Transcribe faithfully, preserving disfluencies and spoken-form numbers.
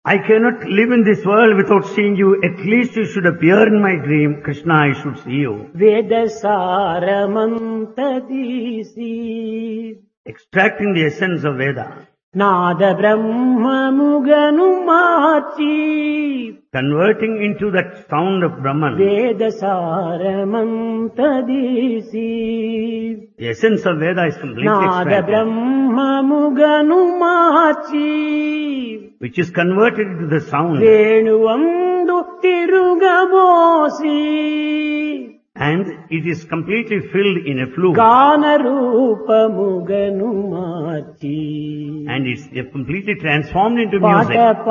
I cannot live in this world without seeing you. At least you should appear in my dream. Krishna, I should see you. వేద సారమంతదీసి Extracting the essence of Veda. Nada బ్రహ్మముగను March Converting into that sound of Brahman. వేద సారమంతదీసి The essence of Veda is completely Nada extracted. బ్రహ్మముగను March Which is converted into the sound. వేణువందు తిరుగబోసి And it is completely filled in a flute. గాన రూపముగను మార్చి And it's completely transformed into పాట music.